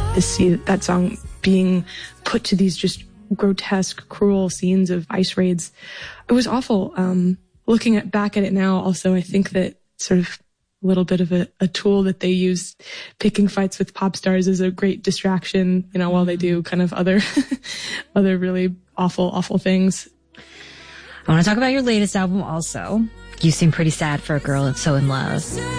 To see that song being put to these just grotesque, cruel scenes of ICE raids, it was awful. Looking back at it now, also, I think that sort of a little bit of a tool that they use, picking fights with pop stars, is a great distraction, while they do kind of other really awful things. I want to talk about your latest album also. You seem pretty sad for a girl so in love.